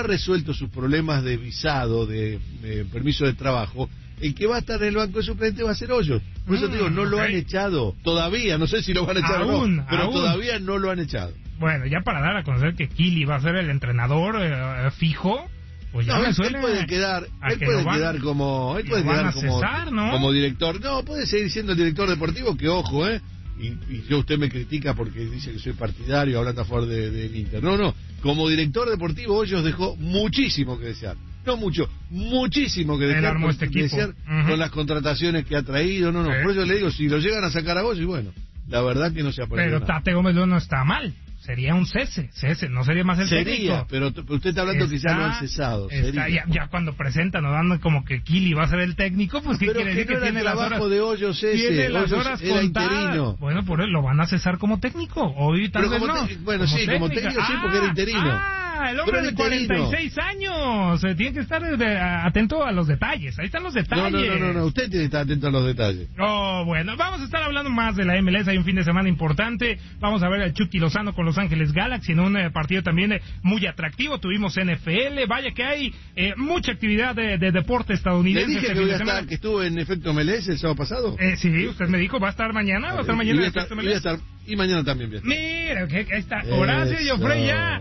resuelto sus problemas de visado, de permiso de trabajo, el que va a estar en el banco de suplente va a ser Hoyos. Por eso te digo, no lo han echado todavía, no sé si lo van a echar o no, pero todavía no lo han echado. Bueno, ya para dar a conocer que Kili va a ser el entrenador fijo, pues ya no, me suena. Él puede quedar como cesar, ¿no? Como director. No, puede seguir siendo el director deportivo, que ojo, y yo usted me critica porque dice que soy partidario hablando a favor del Inter. No, como director deportivo Hoyos dejó muchísimo que desear. No mucho, muchísimo que desear, con las contrataciones que ha traído. No, por eso le digo, si lo llegan a sacar a Hoyos, bueno, la verdad que no se ha Pero Tate Gómez Luna no está mal. Sería un cese, no sería más el técnico. Pero usted está hablando que ya lo han cesado. Ya cuando presentan o dan como que Kili va a ser el técnico, pues ¿qué quiere decir? Que tiene las horas de Hoyos tiene las horas era interino. Bueno, por él lo van a cesar como técnico. Hoy tal vez no. Bueno, sí, como técnico sí, porque era interino. El hombre de 46 años tiene que estar atento a los detalles. Ahí están los detalles. No, usted tiene que estar atento a los detalles. Bueno, vamos a estar hablando más de la MLS. Hay un fin de semana importante. Vamos a ver al Chucky Lozano con Los Ángeles Galaxy en un partido también muy atractivo. Tuvimos NFL. Vaya que hay mucha actividad de deporte estadounidense. ¿Le dije que voy a estar, que estuvo en efecto MLS el sábado pasado? Sí, usted me dijo, va a estar mañana. Va a estar mañana en efecto MLS. Y mañana también bien. Mira, que ahí está Horacio Joffre ya.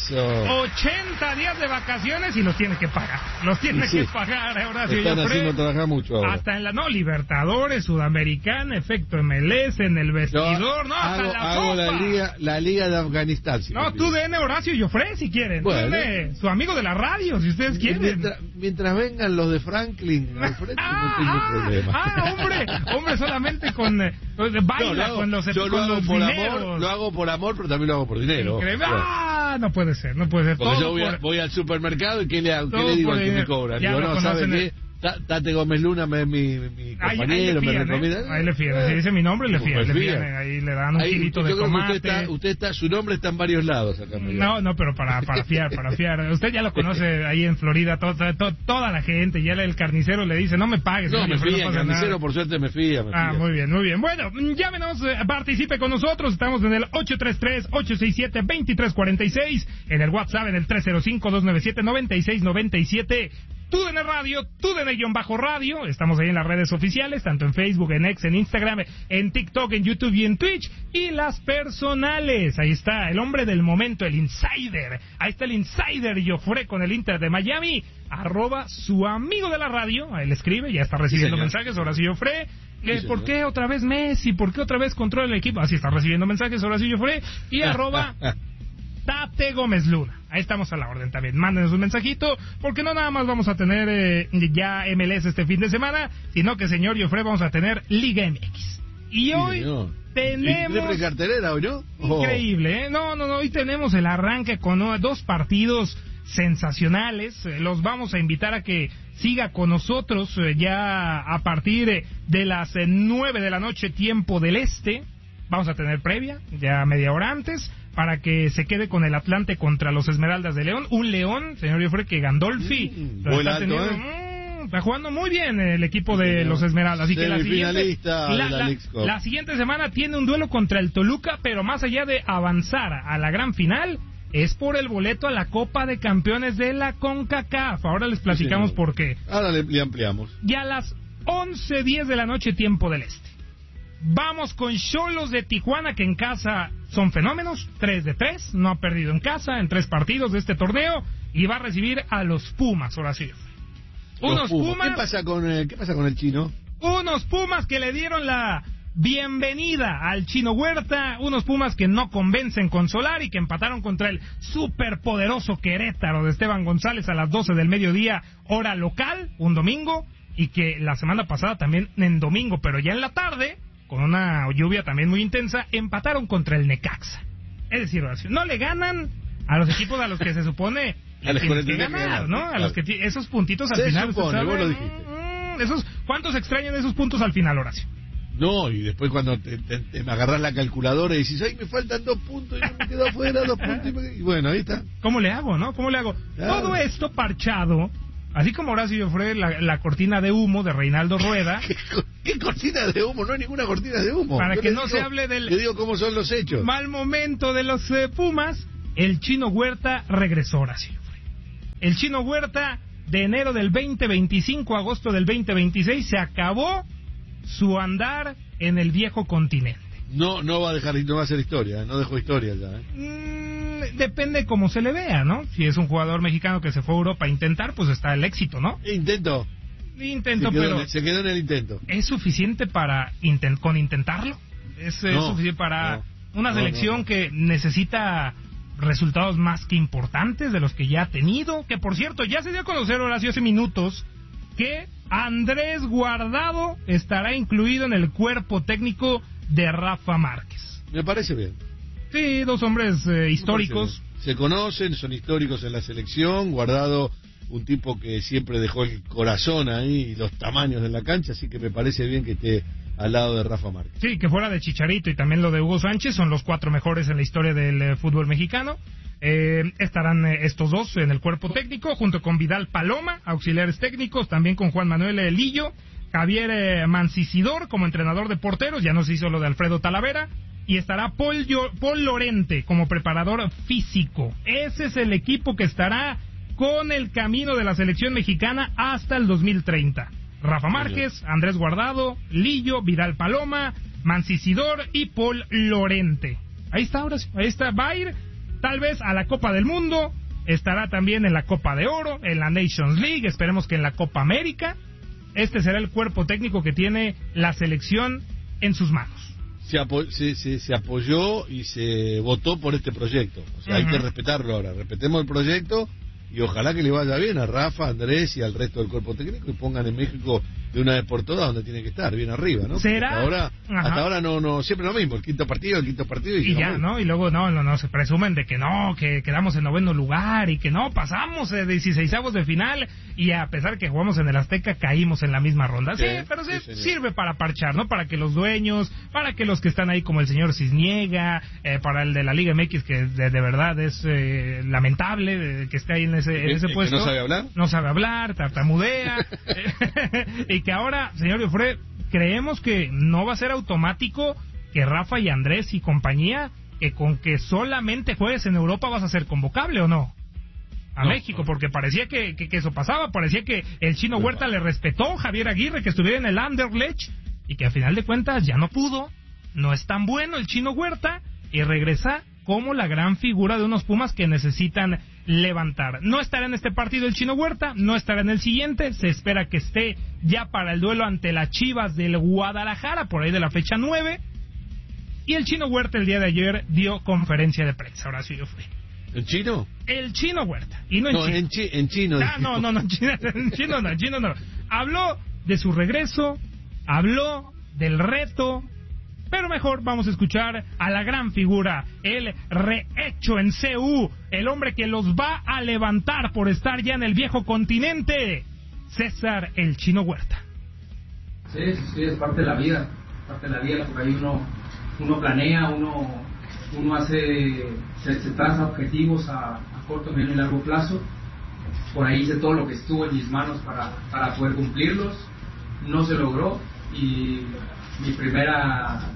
80 días de vacaciones y los tiene que pagar. Que pagar, Horacio Joffre. Están haciendo trabajar mucho ahora. Hasta en Libertadores, Sudamericana, efecto MLS, en el vestidor, hago la liga de Afganistán. Si tú dene Horacio Joffre si quieren. Bueno. Su amigo de la radio, si ustedes quieren. Mientras vengan los de Franklin al frente, no tengo problema. Hombre, solamente con baila con los lo hago por amor, pero también lo hago por dinero. No puede ser. Porque yo voy al supermercado y ¿qué le digo al que me cobra? Digo, no, ¿sabe qué? Tate Gómez Luna es mi compañero, me recomienda. Ahí le fían, si dice mi nombre, le fían. Ahí le dan un kilito de tomate. Su nombre está en varios lados acá. No, pero para fiar. Usted ya lo conoce ahí en Florida, toda la gente. Ya el carnicero le dice, no me pagues. No, me fía, el carnicero por suerte me fía. Muy bien. Bueno, llámenos, participe con nosotros. Estamos en el 833-867-2346. En el WhatsApp, en el 305-297-9697. TUDN Radio, TUDN-radio. Estamos ahí en las redes oficiales, tanto en Facebook, en X, en Instagram, en TikTok, en YouTube y en Twitch. Y las personales. Ahí está el hombre del momento, el insider. Ahí está el insider Joffre con el Inter de Miami. @ su amigo de la radio. Ahí le escribe, ya está recibiendo mensajes. Horacio Joffre. ¿Por qué otra vez Messi? ¿Por qué otra vez controla el equipo? Así está recibiendo mensajes. Horacio Joffre. Y @ Tate Gómez Luna. Ahí estamos a la orden también. Mándenos un mensajito, porque no nada más vamos a tener ya MLS este fin de semana, sino que, señor Joffre, vamos a tener Liga MX. Y hoy tenemos... cartelera, ¿o no? Increíble, ¿eh? No, hoy tenemos el arranque con 2 partidos sensacionales. Los vamos a invitar a que siga con nosotros ya a partir de las 9 de la noche, tiempo del este. Vamos a tener previa, ya media hora antes, para que se quede con el Atlante contra los Esmeraldas de León. Un León, señor Joffre, que Gandolfi está jugando muy bien el equipo de los Esmeraldas. Así que la siguiente semana tiene un duelo contra el Toluca, pero más allá de avanzar a la gran final, es por el boleto a la Copa de Campeones de la CONCACAF. Ahora les platicamos por qué. Ahora le ampliamos. Y a las 11:10 de la noche, tiempo del este, vamos con Xolos de Tijuana, que en casa son fenómenos, 3-3, no ha perdido en casa en 3 partidos de este torneo, y va a recibir a los Pumas, Horacio. Unos Pumas. ¿Qué pasa con el chino? Unos Pumas que le dieron la bienvenida al Chino Huerta, unos Pumas que no convencen con Solari, que empataron contra el superpoderoso Querétaro de Esteban González a las 12 del mediodía, hora local, un domingo, y que la semana pasada también en domingo, pero ya en la tarde, con una lluvia también muy intensa, empataron contra el Necaxa. Es decir, no le ganan a los equipos a los que se supone que ganar, ¿no? A los que esos puntitos al final. Supone, vos lo dijiste. ¿Cuántos extrañan esos puntos al final, Horacio? No, y después cuando te agarrás la calculadora y dices, ay, me faltan 2 puntos y yo me quedo afuera, 2 puntos y bueno, ahí está. ¿Cómo le hago, no? Claro. Todo esto parchado, así como Horacio Joffre, la cortina de humo de Reinaldo Rueda. ¿Qué cortina de humo? No hay ninguna cortina de humo. Para que no se hable del... Te digo cómo son los hechos. Mal momento de los Pumas, el Chino Huerta regresó, Horacio. el Chino Huerta, de enero del 2025 a agosto del 2026, se acabó su andar en el viejo continente. No va a hacer historia, no dejó historia ya. Depende cómo se le vea, ¿no? Si es un jugador mexicano que se fue a Europa a intentar, pues está el éxito, ¿no? Intento, pero se quedó en el intento. ¿Es suficiente para con intentarlo? ¿Es suficiente para una selección que necesita resultados más que importantes de los que ya ha tenido? Que por cierto, ya se dio a conocer, Horacio, hace minutos, que Andrés Guardado estará incluido en el cuerpo técnico de Rafa Márquez. Me parece bien. Sí, dos hombres históricos. Se conocen, son históricos en la selección. Guardado, un tipo que siempre dejó el corazón ahí y los tamaños en la cancha, así que me parece bien que esté al lado de Rafa Márquez. Sí, que fuera de Chicharito y también lo de Hugo Sánchez, son los 4 mejores en la historia del fútbol mexicano. Estarán estos dos en el cuerpo técnico, junto con Vidal Paloma, auxiliares técnicos, también con Juan Manuel Lillo, Javier Mancisidor como entrenador de porteros, ya no se hizo lo de Alfredo Talavera, y estará Paul Lorente como preparador físico. Ese es el equipo que estará con el camino de la selección mexicana hasta el 2030. Rafa Márquez, Andrés Guardado, Lillo, Vidal Paloma, Mancisidor y Paul Lorente. Ahí está, ahora sí, ahí está, va a ir tal vez a la Copa del Mundo, estará también en la Copa de Oro, en la Nations League, esperemos que en la Copa América. Este será el cuerpo técnico que tiene la selección en sus manos. Se apoyó y se votó por este proyecto. O sea, hay que respetarlo ahora. Respetemos el proyecto y ojalá que le vaya bien a Rafa, Andrés y al resto del cuerpo técnico y pongan en México de una vez por todas donde tiene que estar, bien arriba, ¿no? ¿Será? Hasta ahora no, siempre lo mismo, el quinto partido y ya, ¿no? Y luego no se presumen de que quedamos en 9º lugar y que no, pasamos de 16avos de final y a pesar que jugamos en el Azteca caímos en la misma ronda. Sí, pero sirve para parchar, ¿no? Para que los dueños, para que los que están ahí como el señor Cisniega, para el de la Liga MX que de verdad es lamentable que esté ahí en ese puesto. ¿No sabe hablar? Tartamudea. Y que ahora, señor Biofre, creemos que no va a ser automático que Rafa y Andrés y compañía, que con que solamente juegues en Europa vas a ser convocable, ¿o no? A México, porque parecía que eso pasaba, parecía que el Chino Huerta le respetó a Javier Aguirre que estuviera en el Anderlecht y que a final de cuentas ya no pudo, no es tan bueno el Chino Huerta y regresa como la gran figura de unos Pumas que necesitan levantar. No estará en este partido el Chino Huerta, no estará en el siguiente, se espera que esté ya para el duelo ante las Chivas del Guadalajara, por ahí de la fecha 9, y el Chino Huerta el día de ayer dio conferencia de prensa. Ahora sí yo fui. ¿En chino? El Chino Huerta, y no en chino. En chino. En chino no. Habló de su regreso, habló del reto, pero mejor vamos a escuchar a la gran figura, el rehecho en CU, el hombre que los va a levantar por estar ya en el viejo continente, César el Chino Huerta. Sí, es parte de la vida, porque ahí uno planea, uno hace, se traza objetivos a corto, mediano y largo plazo. Por ahí hice todo lo que estuvo en mis manos para poder cumplirlos. No se logró y mi primera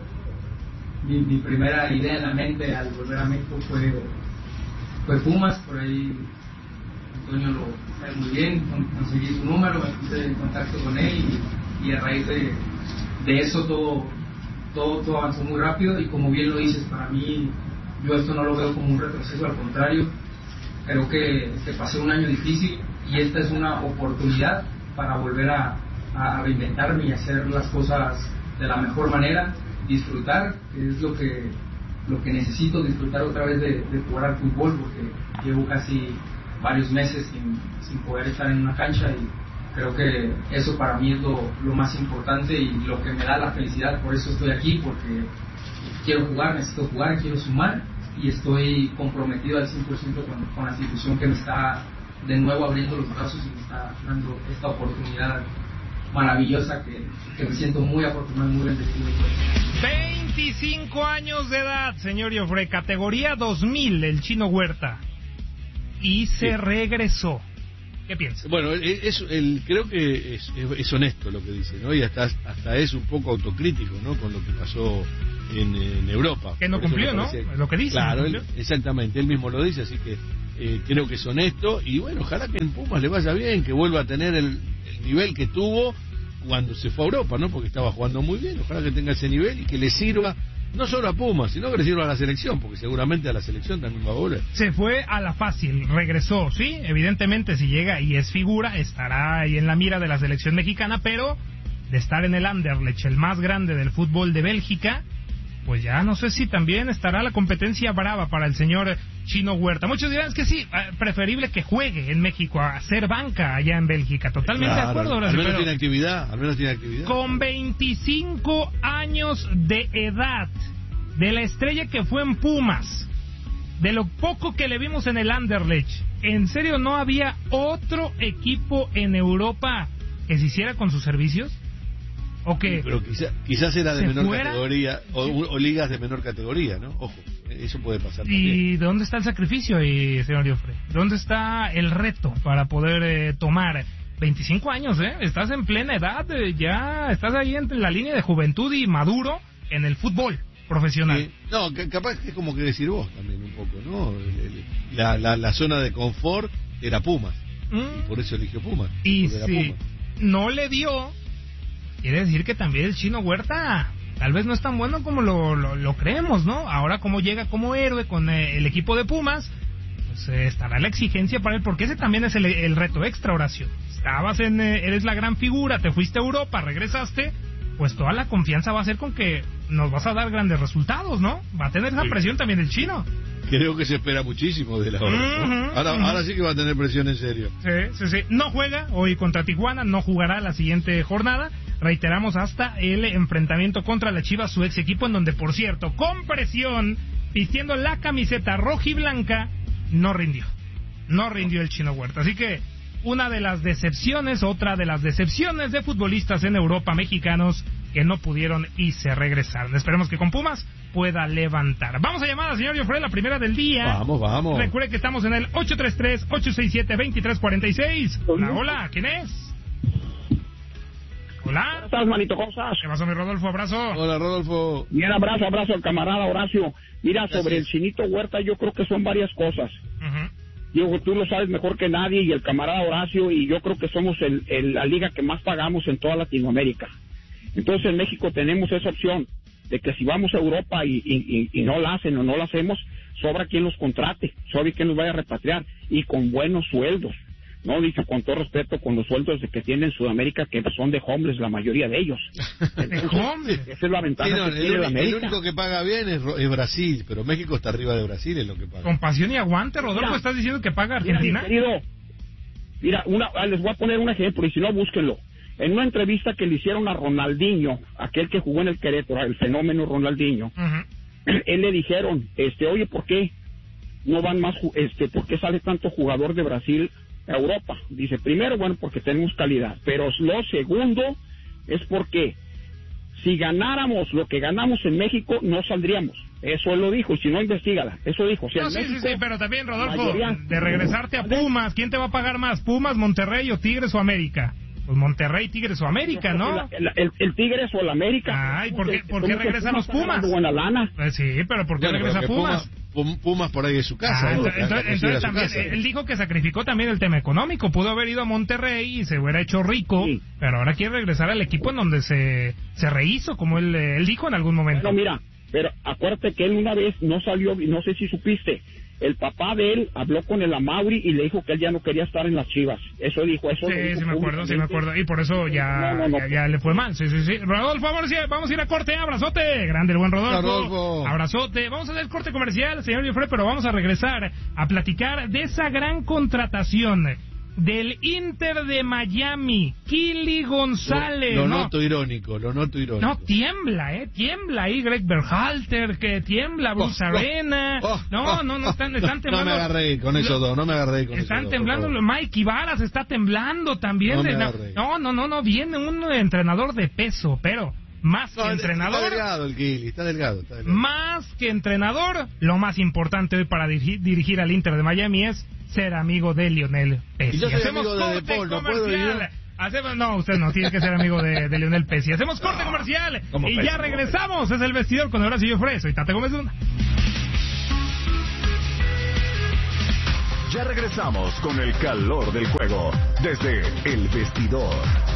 idea en la mente al volver a México fue Pumas. Por ahí Antonio lo sabe muy bien, conseguí su número, me puse en contacto con él y a raíz de eso todo avanzó muy rápido y como bien lo dices, para mí yo esto no lo veo como un retroceso, al contrario, creo que pasé un año difícil y esta es una oportunidad para volver a reinventarme y hacer las cosas de la mejor manera, disfrutar, que es lo que necesito, disfrutar otra vez de jugar al fútbol, porque llevo casi varios meses sin poder estar en una cancha y creo que eso para mí es lo más importante y lo que me da la felicidad. Por eso estoy aquí, porque quiero jugar, necesito jugar, quiero sumar y estoy comprometido al 100% con la institución que me está de nuevo abriendo los brazos y me está dando esta oportunidad maravillosa que me siento muy afortunado y muy bendecido. 25 años de edad, señor Iofre, categoría 2000, el Chino Huerta, y se regresó. ¿Qué piensa? Bueno, creo que es honesto lo que dice, ¿no? Y hasta es un poco autocrítico, ¿no? Con lo que pasó en Europa. Que no cumplió, ¿no? Es lo que dice. Claro, exactamente, él mismo lo dice, así que creo que es honesto, y bueno, ojalá que en Pumas le vaya bien, que vuelva a tener el nivel que tuvo cuando se fue a Europa, ¿no? Porque estaba jugando muy bien, ojalá que tenga ese nivel y que le sirva no solo a Pumas, sino que le sirva a la selección, porque seguramente a la selección también va a volver. Se fue a la fácil, regresó, sí, evidentemente si llega y es figura, estará ahí en la mira de la selección mexicana, pero de estar en el Anderlecht, el más grande del fútbol de Bélgica, pues ya no sé si también estará la competencia brava para el señor Chino Huerta. Muchos dirán, es que sí, preferible que juegue en México a hacer banca allá en Bélgica. Totalmente claro, de acuerdo. Al menos tiene actividad, Con 25 años de edad, de la estrella que fue en Pumas, de lo poco que le vimos en el Anderlecht, ¿en serio no había otro equipo en Europa que se hiciera con sus servicios? ¿O que sí, pero quizás era de menor fuera? categoría o ligas de menor categoría, ¿no? Ojo, eso puede pasar ¿Y también. dónde está el sacrificio ahí, señor Diofre? ¿Dónde está el reto para poder tomar 25 años, Estás en plena edad, ya estás ahí entre la línea de juventud y maduro en el fútbol profesional. Sí. No, capaz que es como que decir vos también un poco, ¿no? La zona de confort era Pumas, y por eso eligió Pumas. Y si no le dio, quiere decir que también el Chino Huerta tal vez no es tan bueno como lo creemos, ¿no? Ahora como llega como héroe con el equipo de Pumas, pues estará la exigencia para él, porque ese también es el reto extra, Horacio. Estabas eres la gran figura, te fuiste a Europa, regresaste, pues toda la confianza va a ser con que nos vas a dar grandes resultados, ¿no? Va a tener esa presión también el Chino. Creo que se espera muchísimo de la hora, ¿no? Ahora sí que va a tener presión en serio. Sí. No juega hoy contra Tijuana, no jugará la siguiente jornada. Reiteramos hasta el enfrentamiento contra la Chivas, su ex equipo, en donde, por cierto, con presión, vistiendo la camiseta roja y blanca, no rindió el Chino Huerta. Así que otra de las decepciones de futbolistas en Europa mexicanos que no pudieron y se regresaron. Esperemos que con Pumas pueda levantar. Vamos a llamar al señor Diofre, la primera del día. Vamos. Recuerde que estamos en el 833-867-2346. Hola, ¿quién es? Hola. ¿Cómo estás, manito? ¿Cómo estás? ¿Qué pasó, mi Rodolfo? Abrazo. Hola, Rodolfo. Bien, abrazo al camarada Horacio. Mira, gracias. Sobre el Chinito Huerta yo creo que son varias cosas. Digo, tú lo sabes mejor que nadie, y el camarada Horacio, y yo creo que somos la liga que más pagamos en toda Latinoamérica. Entonces en México tenemos esa opción de que si vamos a Europa y no la hacen o no la hacemos, sobra quien los contrate, sobra quien los vaya a repatriar, y con buenos sueldos. No, dicho con todo respeto, con los sueldos que tienen en Sudamérica, que son de homeless la mayoría de ellos. ¿De homeless? Esa es la ventaja que tiene la América. El único que paga bien es Brasil, pero México está arriba de Brasil, es lo que paga. Con pasión y aguante, Rodolfo, mira, ¿estás diciendo que paga Argentina? Mira, les voy a poner un ejemplo, y si no, búsquenlo. En una entrevista que le hicieron a Ronaldinho, aquel que jugó en el Querétaro, el fenómeno Ronaldinho, él le dijeron, oye, ¿por qué no van más, por qué sale tanto jugador de Brasil a Europa? Dice, primero, bueno, porque tenemos calidad, pero lo segundo es porque si ganáramos lo que ganamos en México, no saldríamos. Eso él lo dijo, y si no, investígala. Eso dijo. O sea, no, México, sí, pero también, Rodolfo, de regresarte a Pumas, ¿quién te va a pagar más? ¿Pumas, Monterrey o Tigres o América? Pues Monterrey, Tigres o América, ¿no? El Tigres o el América. Ay, ¿por qué regresan los Pumas? Buena lana. Sí, pero ¿por qué regresa Pumas? Pumas por ahí de su casa. Entonces también, él dijo que sacrificó también el tema económico. Pudo haber ido a Monterrey y se hubiera hecho rico, sí, pero ahora quiere regresar al equipo en donde se rehizo, como él dijo en algún momento. No, mira, pero acuérdate que él una vez no salió, no sé si supiste, el papá de él habló con el Amauri y le dijo que él ya no quería estar en las Chivas. Eso dijo, eso. Sí, sí me acuerdo, y por eso ya le fue mal. Sí. Rodolfo, vamos a ir a corte, abrazote, grande el buen Rodolfo. Abrazote, vamos a hacer el corte comercial, señor Diofre, pero vamos a regresar a platicar de esa gran contratación del Inter de Miami, Kili González. Lo noto irónico. No, tiembla ahí Greg Berhalter, que tiembla Bruce Arena. Están temblando. No me agarré con esos dos, Están temblando, Mike Ibarra está temblando también. No, viene un entrenador de peso, pero más que entrenador. Está delgado el Kili, está delgado. Más que entrenador, lo más importante hoy para dirigir al Inter de Miami es ser amigo de Lionel Messi. Y yo soy amigo de De Paul, ¿no puedo ir? No, usted no, tiene que ser amigo de Lionel Messi. Hacemos corte comercial y ya regresamos. Es el vestidor con Horacio Diofre. Soy Tate Gómez Luna. Ya regresamos con el calor del juego desde el vestidor.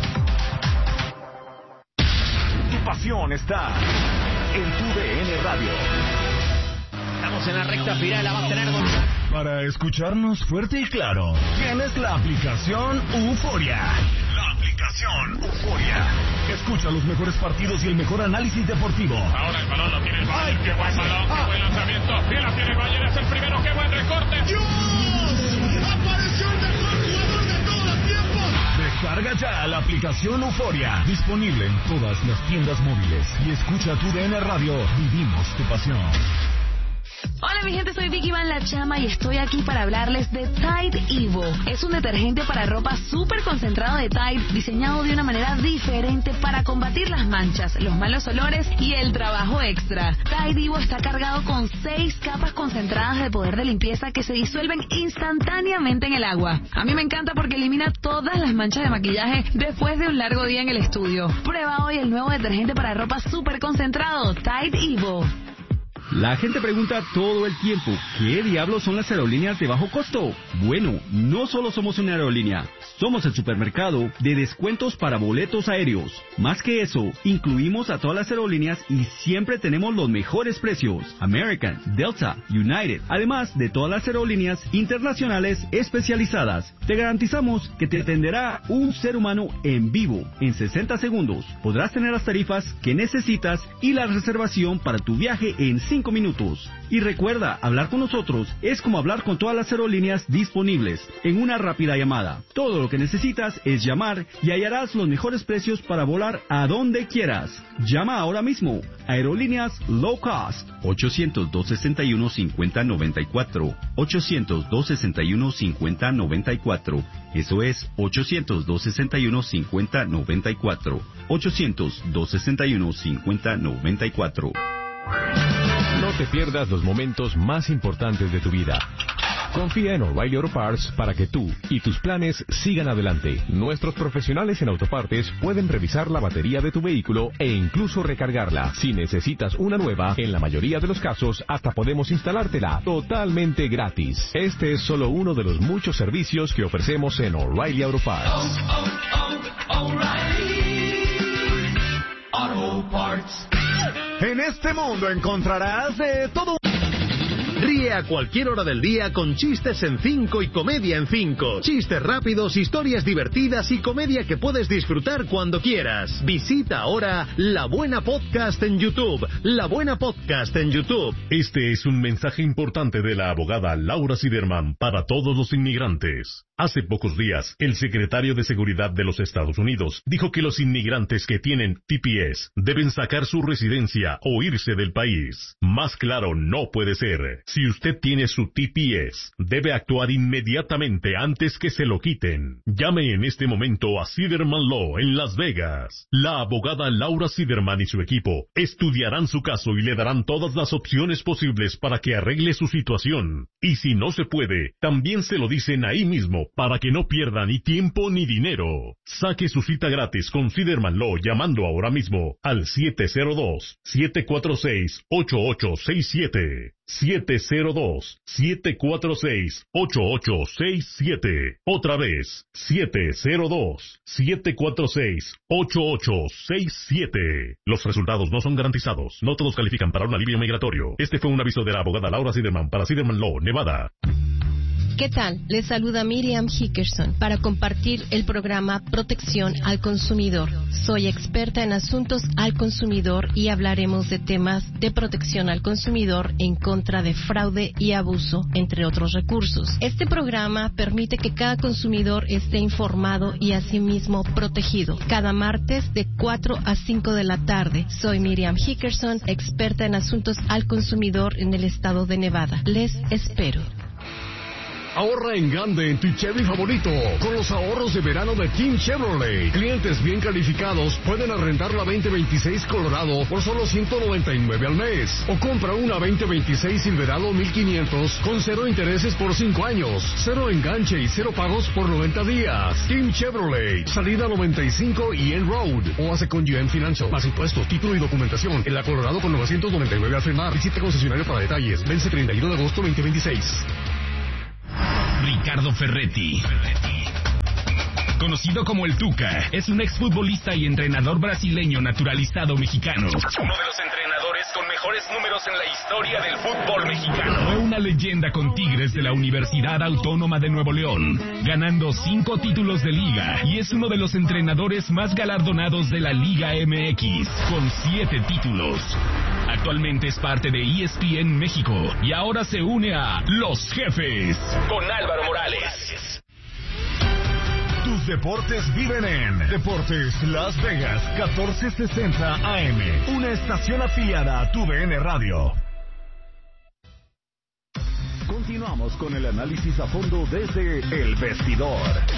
Tu pasión está en tu DN Radio. Estamos en la recta final, la va a tener Para escucharnos fuerte y claro, tienes la aplicación Euforia. La aplicación Euforia. Escucha los mejores partidos y el mejor análisis deportivo. Ahora el balón lo tiene el Bayern. ¡Qué buen balón! ¡Qué buen lanzamiento! ¡Bien la tiene el Bayern! ¡Es el primero! ¡Qué buen recorte! ¡Dios! ¡Apareció el mejor jugador de todos los tiempos! Descarga ya la aplicación Euforia. Disponible en todas las tiendas móviles. Y escucha tu DN Radio. Vivimos tu pasión. Hola mi gente, soy Vicky Van La Chama y estoy aquí para hablarles de Tide Evo. Es un detergente para ropa súper concentrado de Tide, diseñado de una manera diferente para combatir las manchas, los malos olores y el trabajo extra. Tide Evo está cargado con 6 capas concentradas de poder de limpieza que se disuelven instantáneamente en el agua. A mí me encanta porque elimina todas las manchas de maquillaje después de un largo día en el estudio. Prueba hoy el nuevo detergente para ropa súper concentrado, Tide Evo. La gente pregunta todo el tiempo, ¿qué diablos son las aerolíneas de bajo costo? Bueno, no solo somos una aerolínea, somos el supermercado de descuentos para boletos aéreos. Más que eso, incluimos a todas las aerolíneas y siempre tenemos los mejores precios. American, Delta, United, además de todas las aerolíneas internacionales especializadas. Te garantizamos que te atenderá un ser humano en vivo en 60 segundos. Podrás tener las tarifas que necesitas y la reservación para tu viaje en 5 minutos. Y recuerda, hablar con nosotros es como hablar con todas las aerolíneas disponibles en una rápida llamada. Todo lo que necesitas es llamar y hallarás los mejores precios para volar a donde quieras. Llama ahora mismo. Aerolíneas Low Cost. 800-261-5094. 800-261-5094. Eso es 800-261-5094. 800-261-5094. No te pierdas los momentos más importantes de tu vida. Confía en O'Reilly Auto Parts para que tú y tus planes sigan adelante. Nuestros profesionales en autopartes pueden revisar la batería de tu vehículo e incluso recargarla. Si necesitas una nueva, en la mayoría de los casos hasta podemos instalártela totalmente gratis. Este es solo uno de los muchos servicios que ofrecemos en O'Reilly Auto Parts. O'Reilly Auto Parts. En este mundo encontrarás de todo. Ríe a cualquier hora del día con chistes en 5 y comedia en 5. Chistes rápidos, historias divertidas y comedia que puedes disfrutar cuando quieras. Visita ahora La Buena Podcast en YouTube. La Buena Podcast en YouTube. Este es un mensaje importante de la abogada Laura Siderman para todos los inmigrantes. Hace pocos días, el secretario de Seguridad de los Estados Unidos dijo que los inmigrantes que tienen TPS deben sacar su residencia o irse del país. Más claro no puede ser. Si usted tiene su TPS, debe actuar inmediatamente antes que se lo quiten. Llame en este momento a Siderman Law en Las Vegas. La abogada Laura Siderman y su equipo estudiarán su caso y le darán todas las opciones posibles para que arregle su situación. Y si no se puede, también se lo dicen ahí mismo, para que no pierda ni tiempo ni dinero. Saque su cita gratis con Siderman Law llamando ahora mismo al 702-746-8867. 702-746-8867. Otra vez, 702-746-8867. Los resultados no son garantizados. No todos califican para un alivio migratorio. Este fue un aviso de la abogada Laura Siderman para Siderman Law, Nevada. ¿Qué tal? Les saluda Miriam Hickerson para compartir el programa Protección al Consumidor. Soy experta en asuntos al consumidor y hablaremos de temas de protección al consumidor en contra de fraude y abuso, entre otros recursos. Este programa permite que cada consumidor esté informado y asimismo protegido. Cada martes de 4 a 5 de la tarde. Soy Miriam Hickerson, experta en asuntos al consumidor en el estado de Nevada. Les espero. Ahorra en grande en tu Chevy favorito con los ahorros de verano de Team Chevrolet. Clientes bien calificados pueden arrendar la 2026 Colorado por solo $199 al mes. O compra una 2026 Silverado 1500 con 0 intereses por 5 años, 0 enganche y 0 pagos por 90 días. Team Chevrolet, salida 95 y End Road. O hace con GM Financial. Más impuestos, título y documentación. En la Colorado con $999 al frenar. Visita concesionario para detalles. Vence 31 de agosto 2026. Ricardo Ferretti. Conocido como el Tuca, es un exfutbolista y entrenador brasileño naturalizado mexicano. Uno de los entrenadores con mejores números en la historia del fútbol mexicano. Fue una leyenda con Tigres de la Universidad Autónoma de Nuevo León, ganando 5 títulos de liga, y es uno de los entrenadores más galardonados de la Liga MX, con 7 títulos. Actualmente es parte de ESPN México y ahora se une a Los Jefes con Álvaro Morales. Tus deportes viven en Deportes Las Vegas 1460 AM, una estación afiliada a TUDN Radio. Continuamos con el análisis a fondo desde El Vestidor.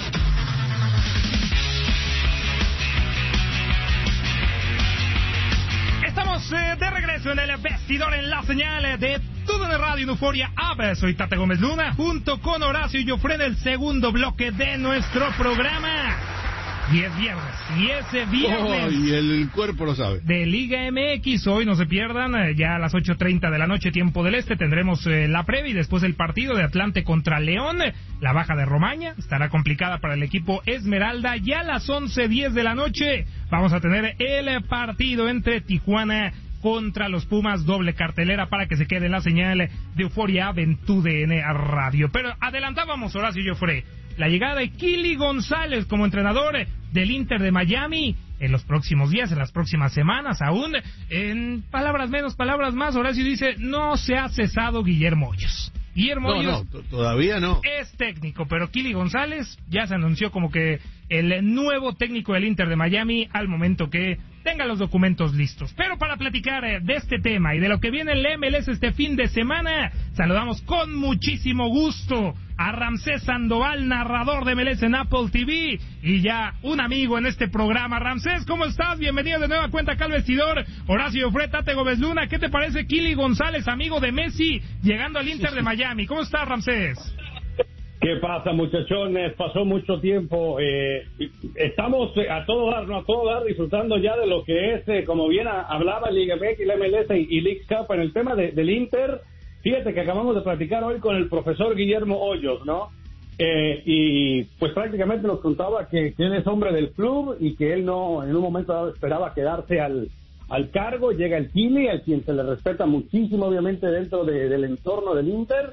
Estamos de regreso en El Vestidor, en la señal de TUDN Radio en Euforia App. Soy Tate Gómez Luna, junto con Horacio Joffre en el segundo bloque de nuestro programa. Y es viernes. Y el cuerpo lo sabe. De Liga MX, hoy no se pierdan, ya a las 8:30 de la noche, tiempo del este, tendremos la previa y después el partido de Atlante contra León. La baja de Romaña estará complicada para el equipo Esmeralda. Ya a las 11:10 de la noche vamos a tener el partido entre Tijuana contra los Pumas, doble cartelera para que se quede en la señal de Euforia en TUDN Radio. Pero adelantábamos, Horacio Joffre, la llegada de Kili González como entrenador del Inter de Miami en los próximos días, en las próximas semanas, aún en palabras menos, palabras más. Horacio dice, no se ha cesado Guillermo Hoyos. Guillermo Hoyos todavía no es técnico, pero Kili González ya se anunció como que el nuevo técnico del Inter de Miami al momento que tenga los documentos listos. Pero para platicar de este tema y de lo que viene en el MLS este fin de semana, saludamos con muchísimo gusto a Ramsés Sandoval, narrador de MLS en Apple TV y ya un amigo en este programa. Ramsés, ¿cómo estás? Bienvenido de nueva cuenta acá al Vestidor. Horacio Joffre, Tate Gómez Luna, ¿qué te parece Kili González, amigo de Messi, llegando al Inter de Miami? ¿Cómo estás, Ramsés? ¿Qué pasa, muchachones? Pasó mucho tiempo. Estamos a todo dar, disfrutando ya de lo que es, como bien hablaba Liga MX, la MLS y League Cup. En el tema del Inter, fíjate que acabamos de platicar hoy con el profesor Guillermo Hoyos, ¿no? Y pues prácticamente nos contaba que él es hombre del club y que él no, en un momento dado, esperaba quedarse al cargo. Llega el Kili, al quien se le respeta muchísimo, obviamente, dentro del entorno del Inter,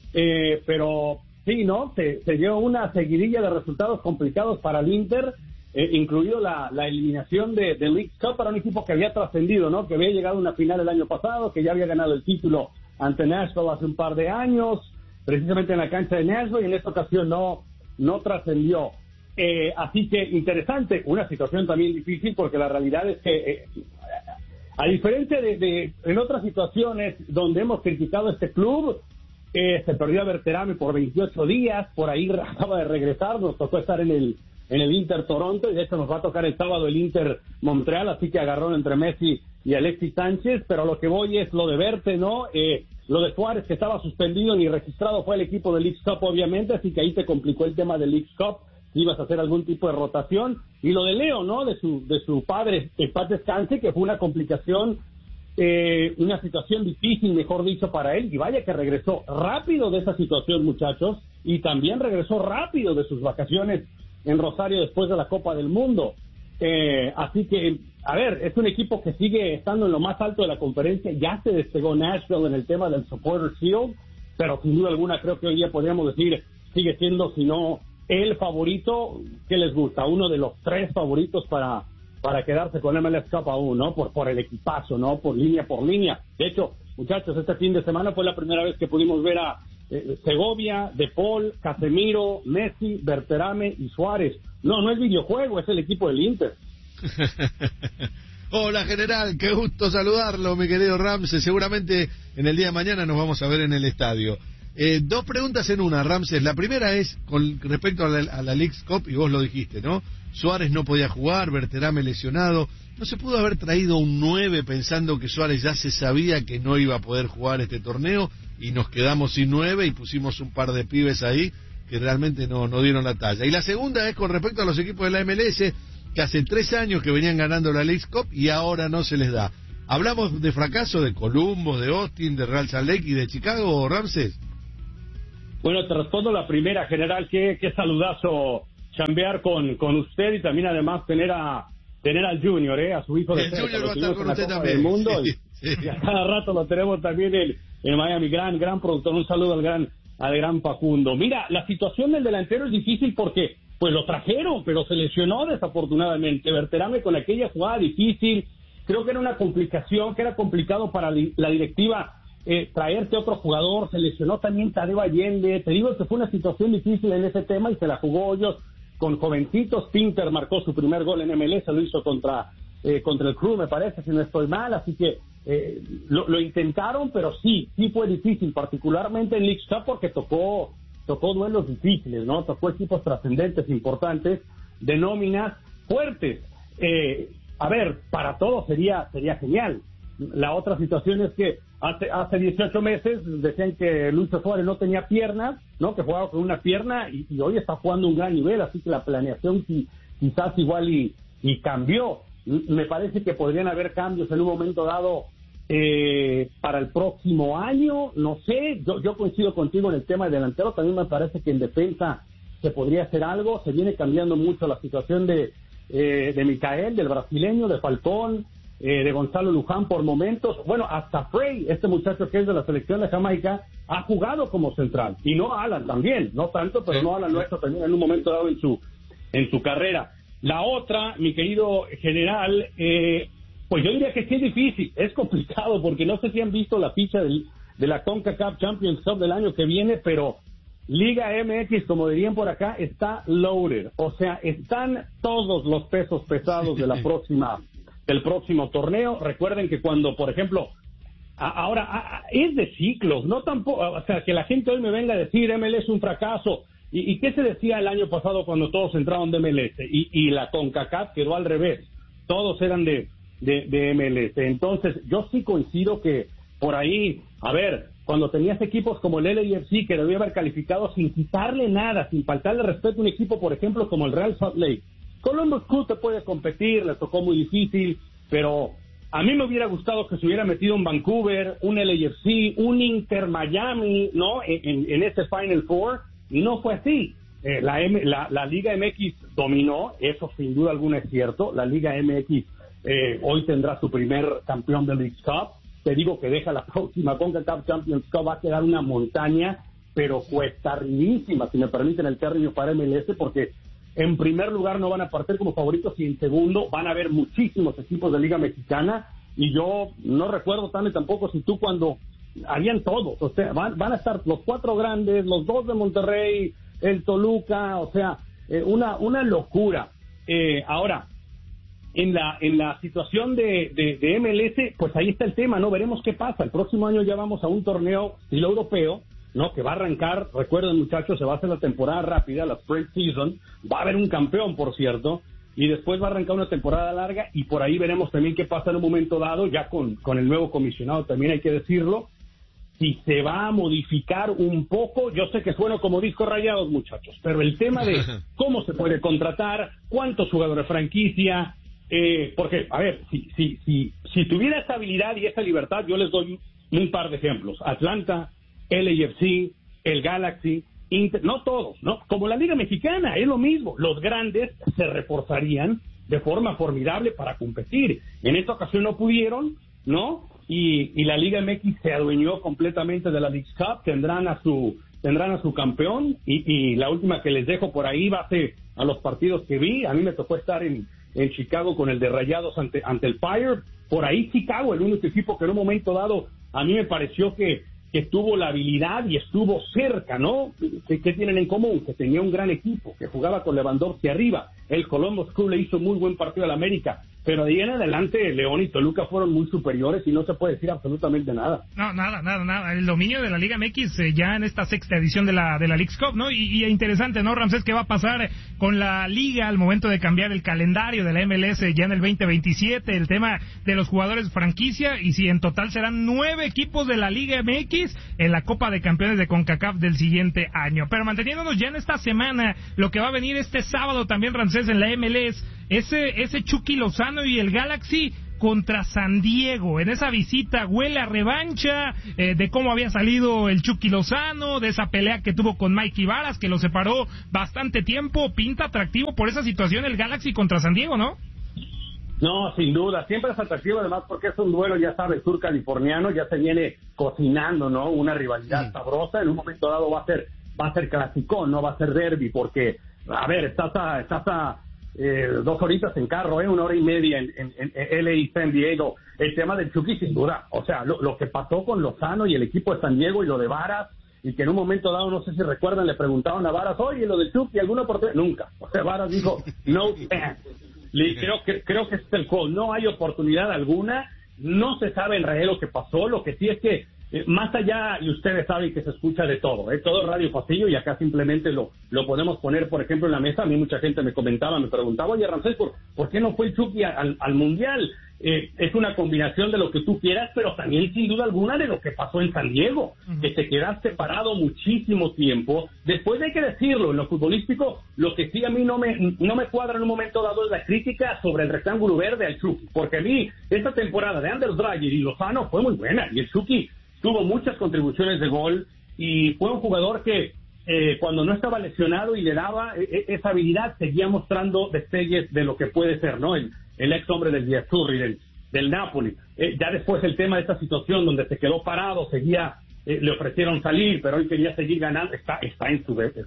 pero sí, ¿no? Se dio una seguidilla de resultados complicados para el Inter, incluido la eliminación de League Cup para un equipo que había trascendido, ¿no? Que había llegado a una final el año pasado, que ya había ganado el título ante Nashville hace un par de años, precisamente en la cancha de Nashville, y en esta ocasión no trascendió. Así que interesante, una situación también difícil, porque la realidad es que, a diferencia de en otras situaciones donde hemos criticado a este club, se perdió a Berterame por 28 días, por ahí acaba de regresar, nos tocó estar en el Inter Toronto, y de hecho nos va a tocar el sábado el Inter Montreal, así que agarrón entre Messi y Alexis Sánchez. Pero lo que voy es lo de Berté, ¿no? Lo de Suárez, que estaba suspendido ni registrado, fue el equipo de League Cup, obviamente, así que ahí te complicó el tema de League Cup, si ibas a hacer algún tipo de rotación. Y lo de Leo, ¿no? De su padre, en paz descanse, que fue una complicación, una situación difícil, mejor dicho, para él, y vaya que regresó rápido de esa situación, muchachos, y también regresó rápido de sus vacaciones en Rosario después de la Copa del Mundo. Así que, a ver, es un equipo que sigue estando en lo más alto de la conferencia. Ya se despegó Nashville en el tema del Supporters Shield, pero sin duda alguna creo que hoy día podríamos decir sigue siendo, si no el favorito. ¿Qué les gusta? Uno de los 3 favoritos para quedarse con MLS Cup aún, ¿no? Por el equipazo, ¿no? Por línea. De hecho, muchachos, este fin de semana fue la primera vez que pudimos ver a Segovia, De Paul, Casemiro, Messi, Berterame y Suárez. No es videojuego, es el equipo del Inter. Hola, general, qué gusto saludarlo, mi querido Ramsés. Seguramente en el día de mañana nos vamos a ver en el estadio. 2 preguntas en una, Ramsés. La primera es con respecto a la League Cup, y vos lo dijiste, ¿no? Suárez no podía jugar, Berterame lesionado. ¿No se pudo haber traído un 9 pensando que Suárez ya se sabía que no iba a poder jugar este torneo y nos quedamos sin 9 y pusimos un par de pibes ahí que realmente no dieron la talla? Y la segunda es con respecto a los equipos de la MLS, que hace 3 años que venían ganando la League Cup y ahora no se les da. ¿Hablamos de fracaso de Columbus, de Austin, de Real Salt Lake y de Chicago, Ramsés? Bueno, te respondo la primera, general. Qué saludazo chambear con usted y también además tener al Junior, a su hijo de el Junior va a estar con usted también. Del mundo, sí. Y a cada rato lo tenemos también en Miami. Gran productor. Un saludo al gran Facundo. Mira, la situación del delantero es difícil porque pues lo trajeron, pero se lesionó desafortunadamente. Berterame con aquella jugada difícil, creo que era una complicación, que era complicado para la directiva traerte otro jugador. Se lesionó también Tadeo Allende. Te digo que fue una situación difícil en ese tema y se la jugó Hoyos con jovencitos. Pinter marcó su primer gol en MLS, lo hizo contra el Crew, me parece, si no estoy mal, así que lo intentaron, pero sí fue difícil, particularmente en League Cup porque tocó duelos difíciles, ¿no? Tocó equipos trascendentes, importantes, de nóminas fuertes. A ver, para todos sería genial. La otra situación es que hace 18 meses decían que Lucho Suárez no tenía piernas, ¿no? Que jugaba con una pierna y hoy está jugando un gran nivel, así que la planeación quizás igual y cambió. Me parece que podrían haber cambios en un momento dado para el próximo año, no sé. Yo coincido contigo en el tema de delantero, también me parece que en defensa se podría hacer algo. Se viene cambiando mucho la situación de Micael, del brasileño, de Falcón, de Gonzalo Luján por momentos. Bueno, hasta Frey, este muchacho que es de la selección de Jamaica, ha jugado como central. Y no Alan también, no tanto, pero no Alan nuestro también en un momento dado en su carrera. La otra, mi querido general, pues yo diría que sí es difícil, es complicado, porque no sé si han visto la ficha de la CONCACAF Champions Cup del año que viene, pero Liga MX, como dirían por acá, está loaded. O sea, están todos los pesos pesados del próximo torneo. Recuerden que cuando, por ejemplo, ahora es de ciclos, no tampoco, o sea, que la gente hoy me venga a decir MLS es un fracaso. ¿Y qué se decía el año pasado cuando todos entraron de MLS? Y la CONCACAF quedó al revés. Todos eran de MLS. Entonces, yo sí coincido que por ahí, a ver, cuando tenías equipos como el LAFC, que debía haber calificado sin quitarle nada, sin faltarle respeto a un equipo, por ejemplo, como el Real Salt Lake. Columbus Crew te puede competir, le tocó muy difícil, pero a mí me hubiera gustado que se hubiera metido un Vancouver, un LAFC, un Inter Miami, ¿no? En este Final Four. Y no fue así. La Liga MX dominó, eso sin duda alguna es cierto. La Liga MX hoy tendrá su primer campeón del League Cup. Te digo que deja la próxima CONCACAF Champions Cup, va a quedar una montaña, pero cuesta arribísima, si me permiten el término, para MLS, porque en primer lugar no van a partir como favoritos y en segundo van a haber muchísimos equipos de Liga Mexicana. Y yo no recuerdo tampoco si tú cuando habían todos, o sea, van a estar los 4 grandes, los 2 de Monterrey, el Toluca, o sea, una locura. Ahora, en la situación de MLS, pues ahí está el tema, ¿no? Veremos qué pasa. El próximo año ya vamos a un torneo estilo europeo, ¿no? Que va a arrancar, recuerden muchachos, se va a hacer la temporada rápida, la spring season, va a haber un campeón, por cierto, y después va a arrancar una temporada larga, y por ahí veremos también qué pasa en un momento dado, ya con el nuevo comisionado, también hay que decirlo, si se va a modificar un poco. Yo sé que suena como discos rayados, muchachos, pero el tema de cómo se puede contratar, cuántos jugadores franquicia, porque, a ver, si tuviera esa habilidad y esa libertad, yo les doy un par de ejemplos. Atlanta, LAFC, el Galaxy, Inter, no todos, ¿no? Como la Liga Mexicana, es lo mismo. Los grandes se reforzarían de forma formidable para competir. En esta ocasión no pudieron, ¿no? Y la Liga MX se adueñó completamente de la League Cup, tendrán a su campeón, y la última que les dejo por ahí base a los partidos que vi. A mí me tocó estar en Chicago con el de Rayados ante el Fire. Por ahí Chicago, el único equipo que en un momento dado a mí me pareció que tuvo la habilidad y estuvo cerca, ¿no? ¿Qué tienen en común? Que tenía un gran equipo, que jugaba con Lewandowski arriba. El Columbus Crew le hizo muy buen partido al América, pero de ahí en adelante León y Toluca fueron muy superiores y no se puede decir absolutamente nada. No, nada. El dominio de la Liga MX ya en esta 6ª edición de la Leagues Cup, ¿no? Y interesante, ¿no, Ramsés? ¿Qué va a pasar con la Liga al momento de cambiar el calendario de la MLS ya en el 2027? El tema de los jugadores franquicia, y si en total serán 9 equipos de la Liga MX en la Copa de Campeones de CONCACAF del siguiente año. Pero manteniéndonos ya en esta semana, lo que va a venir este sábado también, Ramsés, en la MLS, ese Chucky Lozano y el Galaxy contra San Diego. En esa visita huele a revancha de cómo había salido el Chucky Lozano, de esa pelea que tuvo con Mikey Varas, que lo separó bastante tiempo. Pinta atractivo por esa situación el Galaxy contra San Diego, ¿no? No, sin duda, siempre es atractivo, además porque es un duelo, ya sabes, sur californiano, ya se viene cocinando, ¿no? Una rivalidad sabrosa, en un momento dado va a ser clasicón, no va a ser derbi, porque, a ver, estás a 2 horitas en carro, 1 hora y media en LA y San Diego. El tema del Chucky, sin duda, o sea, lo que pasó con Lozano y el equipo de San Diego y lo de Varas, y que en un momento dado, no sé si recuerdan, le preguntaron a Varas, oye, lo del Chucky, ¿alguna oportunidad? Nunca. O sea, Varas dijo, no chance. Creo que es el call. No hay oportunidad alguna. No se sabe en realidad lo que pasó. Lo que sí es que, más allá, y ustedes saben que se escucha de todo, todo es Radio Pasillo, y acá simplemente lo podemos poner, por ejemplo, en la mesa. A mí mucha gente me preguntaba, oye, Ramsés, ¿por qué no fue el Chucky al Mundial? Es una combinación de lo que tú quieras, pero también sin duda alguna de lo que pasó en San Diego, que te quedas separado muchísimo tiempo. Después hay que decirlo, en lo futbolístico, lo que sí a mí no me cuadra en un momento dado es la crítica sobre el rectángulo verde al Chucky, porque a mí esta temporada de Anders Dreyer y Lozano fue muy buena, y el Chucky tuvo muchas contribuciones de gol, y fue un jugador que cuando no estaba lesionado y le daba esa habilidad, seguía mostrando destellos de lo que puede ser, ¿no? El ex hombre del Azzurri, del Napoli. Ya después el tema de esta situación donde se quedó parado, seguía, le ofrecieron salir, pero él quería seguir ganando, está en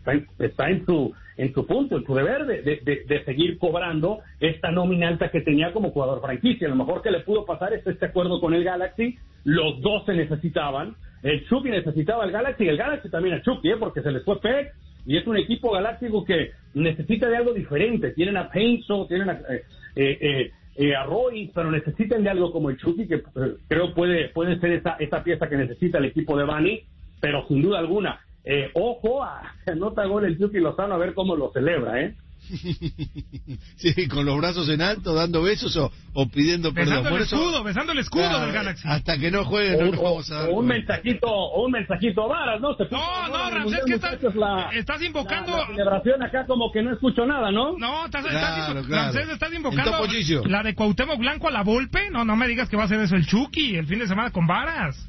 su punto, en su deber de seguir cobrando esta nómina alta que tenía como jugador franquicia. Lo mejor que le pudo pasar es este acuerdo con el Galaxy. Los dos se necesitaban. El Chucky necesitaba al Galaxy y el Galaxy también a Chucky, porque se les fue Peck, y es un equipo galáctico que necesita de algo diferente. Tienen a Painso, tienen a Roy, pero necesitan de algo como el Chucky, que creo puede ser esa pieza que necesita el equipo de Bani, pero sin duda alguna, ojo, anota gol el Chucky Lozano, a ver cómo lo celebra, Sí, con los brazos en alto, dando besos o pidiendo perdón. Besando el escudo del Galaxy. Hasta que no jueguen, no nos vamos a dar un mensajito a Varas, ¿no? No, Ramsés, ¿qué estás invocando? La celebración acá como que no escucho nada, ¿no? No, Ramsés, estás invocando la de Cuauhtémoc Blanco a la Volpe. No me digas que va a ser eso el Chucky el fin de semana con Varas.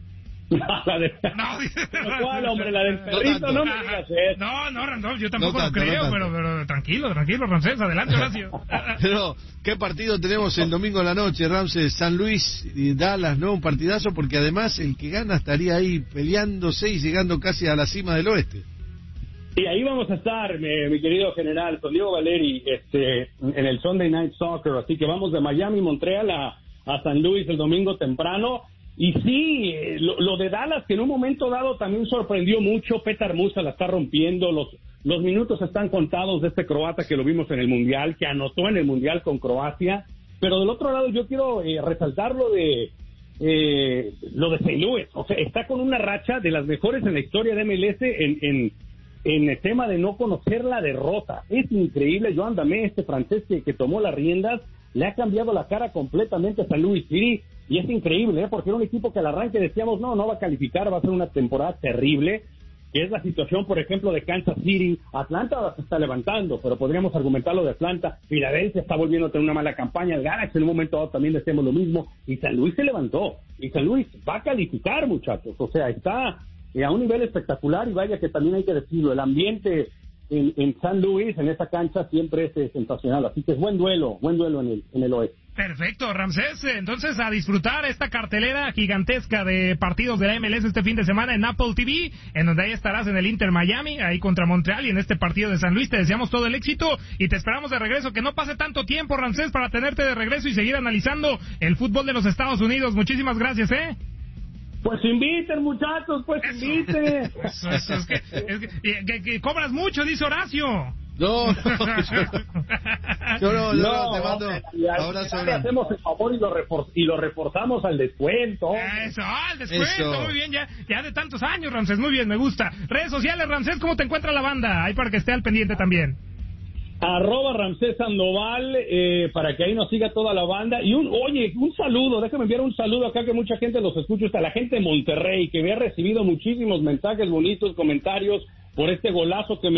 ¿Cuál, hombre? La del perrito, no me digas eso. No, Randolph, yo tampoco lo creo, pero tranquilo, Ramsés, adelante, Horacio. Pero, ¿qué partido tenemos el domingo a la noche, Ramsés? San Luis y Dallas, ¿no? Un partidazo, porque además el que gana estaría ahí peleándose y llegando casi a la cima del oeste. Y ahí vamos a estar, mi querido general, con Diego Valeri, en el Sunday Night Soccer, así que vamos de Miami, Montreal a San Luis el domingo temprano. Y sí, lo de Dallas, que en un momento dado también sorprendió mucho. Petar Musa la está rompiendo, los minutos están contados de este croata que lo vimos en el Mundial, que anotó en el Mundial con Croacia. Pero del otro lado yo quiero resaltar lo de St. Louis. O sea, está con una racha de las mejores en la historia de MLS en el tema de no conocer la derrota. Es increíble. Joan Damé, este francés que tomó las riendas, le ha cambiado la cara completamente a San Luis City, y es increíble, porque era un equipo que al arranque decíamos, no va a calificar, va a ser una temporada terrible, que es la situación, por ejemplo, de Kansas City. Atlanta se está levantando, pero podríamos argumentar lo de Atlanta. Filadelfia está volviendo a tener una mala campaña, el Galaxy en un momento dado también decíamos lo mismo, y San Luis se levantó, y San Luis va a calificar, muchachos, o sea, está a un nivel espectacular, y vaya que también hay que decirlo, el ambiente en San Luis, en esa cancha, siempre es sensacional, así que es buen duelo en el oeste. Perfecto, Ramsés, entonces a disfrutar esta cartelera gigantesca de partidos de la MLS este fin de semana en Apple TV, en donde ahí estarás en el Inter Miami, ahí contra Montreal, y en este partido de San Luis. Te deseamos todo el éxito y te esperamos de regreso, que no pase tanto tiempo, Ramsés, para tenerte de regreso y seguir analizando el fútbol de los Estados Unidos. Muchísimas gracias, Pues inviten, muchachos, pues inviten. Eso, es que cobras mucho, dice Horacio. No, yo no, te mando abrazo. Le hacemos el favor y lo reforzamos al descuento. Eso, al descuento, muy bien, ya de tantos años, Ramsés, muy bien, me gusta. Redes sociales, Ramsés, ¿cómo te encuentra la banda? Ahí para que esté al pendiente también. @Ramsés Sandoval, para que ahí nos siga toda la banda. Y un saludo, déjame enviar un saludo acá, que mucha gente los escucha, hasta la gente de Monterrey, que me ha recibido muchísimos mensajes bonitos, comentarios por este golazo que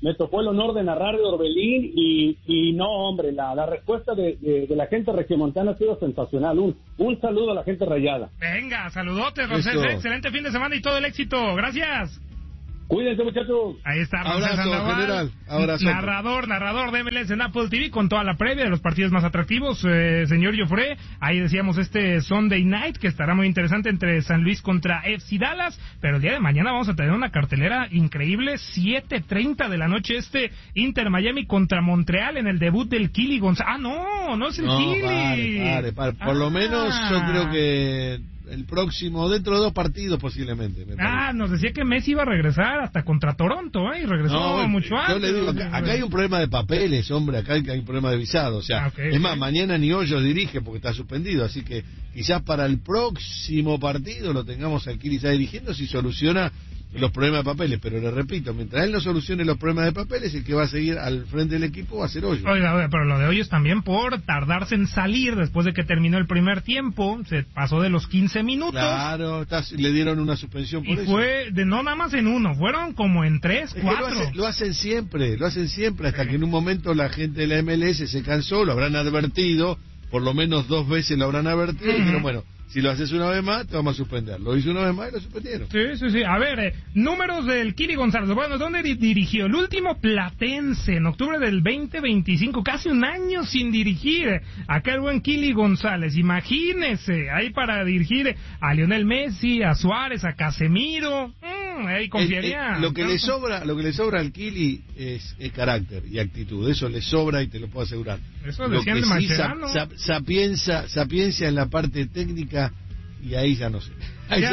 me tocó el honor de narrar de Orbelín y no, hombre, la respuesta de la gente regiomontana ha sido sensacional. Un saludo a la gente rayada. Venga, saludotes, Rosés, excelente fin de semana y todo el éxito. Gracias. Cuídense, muchachos. Ahí está, abrazo, general. Abrazo. Narrador de MLS en Apple TV con toda la previa de los partidos más atractivos, señor Joffre. Ahí decíamos este Sunday Night que estará muy interesante entre San Luis contra FC Dallas, pero el día de mañana vamos a tener una cartelera increíble, 7:30 de la noche, Inter Miami contra Montreal en el debut del Kili González. No es el Kili. Pare. Por lo menos yo creo que el próximo, dentro de 2 partidos posiblemente. Nos decía que Messi iba a regresar hasta contra Toronto, y regresó mucho antes. Yo le digo, acá hay un problema de papeles, hombre, acá hay un problema de visado, o sea, es más, mañana ni Hoyos dirige porque está suspendido, así que quizás para el próximo partido lo tengamos al Kili dirigiendo si soluciona los problemas de papeles, pero le repito, mientras él no solucione los problemas de papeles, el que va a seguir al frente del equipo va a ser Hoyos. Oiga, pero lo de Hoyos también por tardarse en salir después de que terminó el primer tiempo, se pasó de los 15 minutos. Claro, le dieron una suspensión por eso. Y fue no nada más en uno, fueron como en 3, 4. Lo hacen siempre, hasta que en un momento la gente de la MLS se cansó, lo habrán advertido, por lo menos 2 veces lo habrán advertido, y dijeron, bueno, si lo haces una vez más, te vamos a suspender. Lo hizo una vez más y lo suspendieron. Sí. A ver, números del Kili González. Bueno, ¿dónde dirigió? El último Platense, en octubre del 2025. Casi un año sin dirigir. Acá el buen Kili González. Imagínese, ahí para dirigir a Lionel Messi, a Suárez, a Casemiro. Ahí confiaría. Lo que le sobra al Kili es carácter y actitud. Eso le sobra y te lo puedo asegurar. Eso decían de Mascherano. Sapiencia en la parte técnica, y ahí ya no sé. Ahí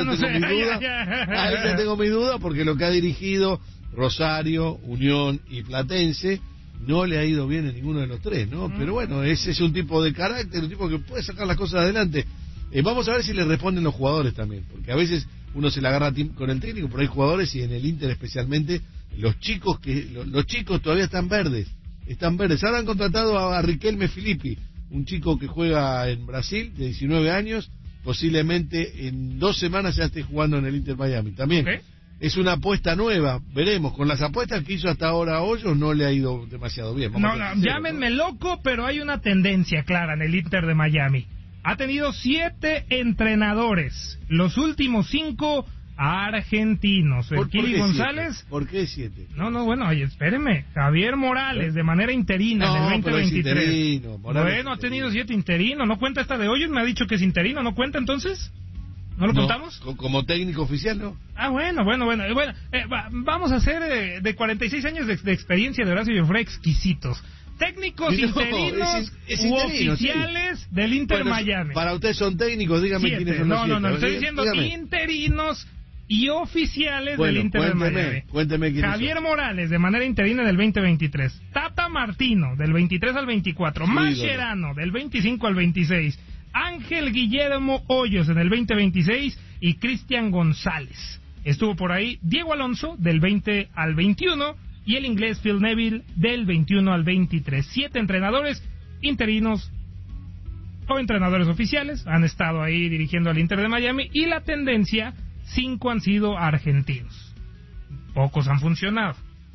ya tengo mi duda, porque lo que ha dirigido Rosario, Unión y Platense no le ha ido bien en ninguno de los 3, ¿no? Pero bueno, ese es un tipo de carácter, un tipo que puede sacar las cosas adelante. Vamos a ver si le responden los jugadores también, porque a veces uno se la agarra con el técnico, pero hay jugadores, y en el Inter especialmente, los chicos todavía están verdes. Ahora han contratado a Riquelme Filippi, un chico que juega en Brasil, de 19 años, posiblemente en 2 semanas ya esté jugando en el Inter Miami. También es una apuesta nueva, veremos. Con las apuestas que hizo hasta ahora Hoyos no le ha ido demasiado bien. Llámenme loco, pero hay una tendencia clara en el Inter de Miami. Ha tenido 7 entrenadores, los últimos 5 argentinos. El Kili González. ¿Por qué 7? Oye, espéreme. Javier Morales, de manera interina en el 2023. Ha tenido 7 interinos. ¿No cuenta esta de Hoyos? Me ha dicho que es interino. ¿No cuenta entonces? ¿No lo contamos? Como técnico oficial, ¿no? Bueno. Vamos a hacer de 46 años de experiencia de Horacio Joffre exquisitos. Técnicos interinos u oficiales del Inter Miami. Para ustedes son técnicos, dígame quiénes son los 7. No, estoy diciendo interinos y oficiales del Inter de Miami. Cuénteme quiénes Javier son. Morales, de manera interina del 2023. Tata Martino, del 23 al 24. Mascherano, del 25 al 26. Ángel Guillermo Hoyos, en el 2026. Y Cristian González. Estuvo por ahí Diego Alonso, del 20 al 21. Y el inglés Phil Neville, del 21 al 23. 7 entrenadores interinos o entrenadores oficiales han estado ahí dirigiendo al Inter de Miami, y la tendencia, 5 han sido argentinos. Pocos han funcionado.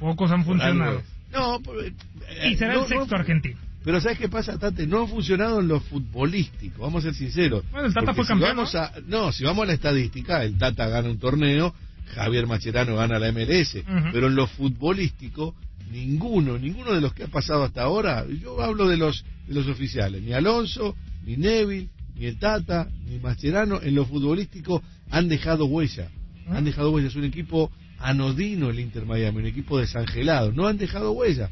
Y será el sexto argentino. Pero ¿sabes qué pasa, Tate? No ha funcionado en lo futbolístico, vamos a ser sinceros. Bueno, el Tata fue campeón. Si vamos a la estadística, el Tata gana un torneo, Javier Mascherano gana la MLS, pero en lo futbolístico ninguno de los que ha pasado hasta ahora, yo hablo de los oficiales, ni Alonso, ni Neville, ni el Tata, ni Mascherano, en lo futbolístico han dejado huella. Es un equipo anodino el Inter Miami, un equipo desangelado, no han dejado huella.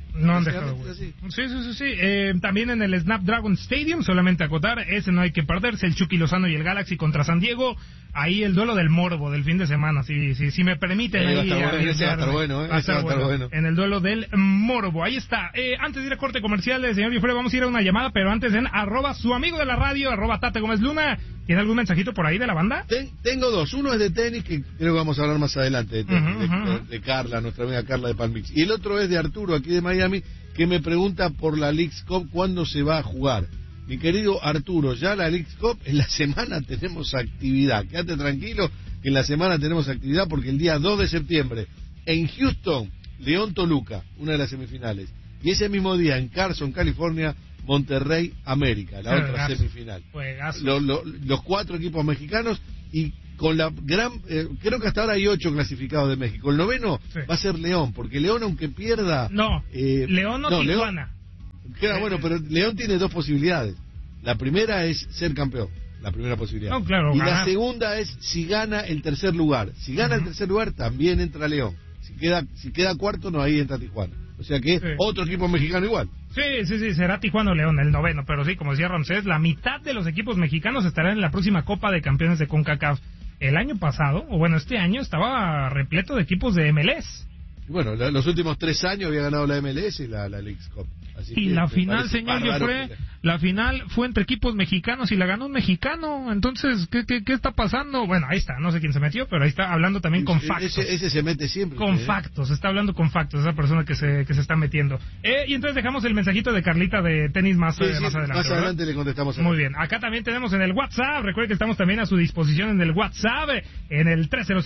Sí. También en el Snapdragon Stadium, solamente acotar, ese no hay que perderse, el Chucky Lozano y el Galaxy contra San Diego. Ahí el duelo del morbo del fin de semana, si me permiten. Va a estar bueno. En el duelo del morbo, ahí está. Antes de ir a corte comercial, señor Joffre, vamos a ir a una llamada, pero antes en @su amigo de la radio, @Tate Gómez Luna. ¿Tiene algún mensajito por ahí de la banda? Tengo 2. Uno es de tenis, que creo que vamos a hablar más adelante, de tenis, de Carla, nuestra amiga Carla de Palm Beach. Y el otro es de Arturo, aquí de Miami, que me pregunta por la Leagues Cup, ¿cuándo se va a jugar? Mi querido Arturo, ya la Leagues Cup, en la semana tenemos actividad. Quédate tranquilo, que en la semana tenemos actividad, porque el día 2 de septiembre, en Houston, León-Toluca, una de las semifinales. Y ese mismo día, en Carson, California, Monterrey-América, la otra semifinal. Los 4 equipos mexicanos y con la gran... creo que hasta ahora hay 8 clasificados de México. El 9º va a ser León, porque León, aunque pierda... León o Tijuana. Queda bueno, pero León tiene 2 posibilidades. La primera es ser campeón, la primera posibilidad. Y la segunda es si gana el tercer lugar. Si gana el tercer lugar, también entra León. Si queda cuarto, no, ahí entra Tijuana. O sea que otro equipo mexicano igual. Sí, será Tijuana o León, el 9º. Pero sí, como decía Ramsés, la mitad de los equipos mexicanos estarán en la próxima Copa de Campeones de CONCACAF. El año pasado, o bueno, este año, estaba repleto de equipos de MLS. Bueno, los últimos 3 años había ganado la MLS y la Leagues Cup. Así y la final, señor Joffre, la final fue entre equipos mexicanos y la ganó un mexicano. Entonces, ¿qué está pasando? Bueno, ahí está, no sé quién se metió, pero ahí está hablando también con factos. Ese se mete siempre. Con factos, está hablando con factos, esa persona que se está metiendo. Y entonces dejamos el mensajito de Carlita de tenis más adelante. Más adelante le contestamos. Muy bien, acá también tenemos en el WhatsApp, recuerden que estamos también a su disposición en el WhatsApp, en el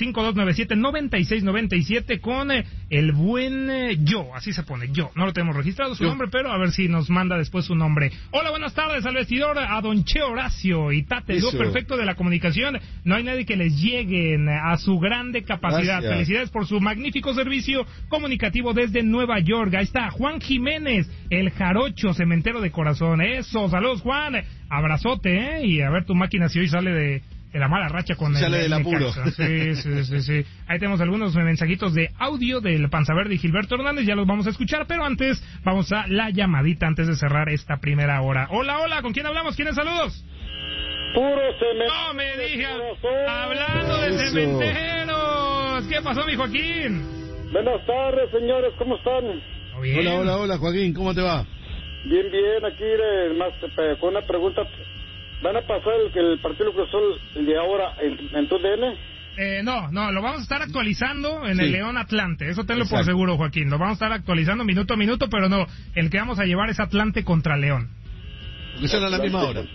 305-297-9697 con el buen Yo, así se pone, Yo. No lo tenemos registrado su nombre, pero a ver si nos manda después su nombre. Hola, buenas tardes al vestidor, a don Che Horacio y Tate, el dúo perfecto de la comunicación. No hay nadie que les lleguen a su grande capacidad. Gracias. Felicidades por su magnífico servicio comunicativo desde Nueva York. Ahí está Juan Jiménez, el jarocho cementero de corazón. Eso, saludos Juan, abrazote, y a ver tu máquina si hoy sale de la mala racha con sale del apuro. Sí. Ahí tenemos algunos mensajitos de audio del Panza Verde y Gilberto Hernández, ya los vamos a escuchar, pero antes vamos a la llamadita antes de cerrar esta primera hora. Hola, ¿con quién hablamos? ¿Quiénes saludos? Puro cementerio. No me digas, hablando de cementeros. ¿Qué pasó, mi Joaquín? Buenas tardes, señores, ¿cómo están? Bien. Hola, Joaquín, ¿cómo te va? Bien, aquí más con una pregunta. ¿Van a pasar el partido Cruz Azul de ahora en tu DN? No, lo vamos a estar actualizando en el León Atlante, eso tenlo por seguro, Joaquín. Lo vamos a estar actualizando minuto a minuto, pero no, el que vamos a llevar es Atlante contra León. Porque son a la misma hora.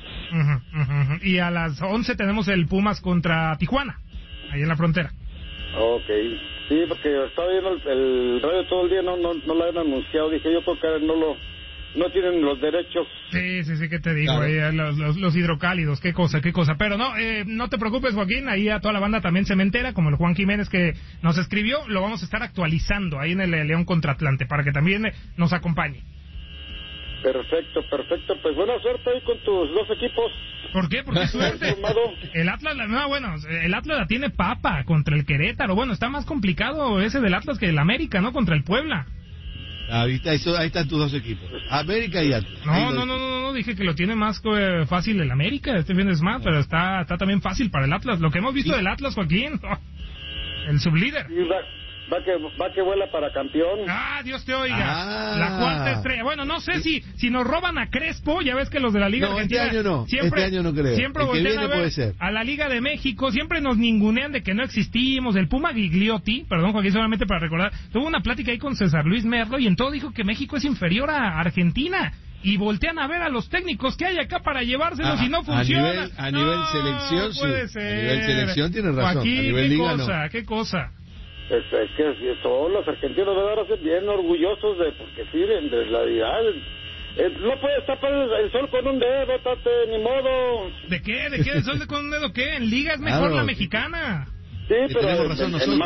Y a las 11 tenemos el Pumas contra Tijuana, ahí en la frontera. Ok, sí, porque estaba viendo el radio todo el día, no lo habían anunciado, dije yo creo que no tienen los derechos. Sí, ¿qué te digo? Claro. Los hidrocálidos, qué cosa. Pero no te preocupes, Joaquín, ahí a toda la banda también se me entera, como el Juan Jiménez que nos escribió, lo vamos a estar actualizando ahí en el León contra Atlante, para que también nos acompañe. Perfecto, pues buena suerte ahí con tus 2 equipos. ¿Por qué? ¿Por qué suerte? El Atlas, el Atlas la tiene papa contra el Querétaro. Bueno, está más complicado ese del Atlas que el América, ¿no? Contra el Puebla. Ahí están tus 2 equipos, América y Atlas. No, dije que lo tiene más fácil el América este fin de semana, pero está también fácil para el Atlas. Lo que hemos visto del Atlas, Joaquín, el sublíder. Sí, va que vuela para campeón. Dios te oiga. La 4ª estrella. Bueno, no sé si nos roban a Crespo, ya ves que los de la Liga Argentina este año no creo. Siempre voltean a ver a la Liga de México, siempre nos ningunean de que no existimos. El Puma Gigliotti, perdón Joaquín, solamente para recordar, tuvo una plática ahí con César Luis Merlo y en todo dijo que México es inferior a Argentina. Y voltean a ver a los técnicos que hay acá para llevárselos y no funciona. A nivel selección, puede ser. A nivel selección tiene razón. Joaquín, a nivel liga, ¿qué cosa? Es que todos los argentinos deben ahora ser bien orgullosos porque sí, en realidad no puedes tapar el sol con un dedo, Tate, ni modo. ¿De qué el sol con un dedo? ¿Qué? En liga es mejor la mexicana. Sí, pero además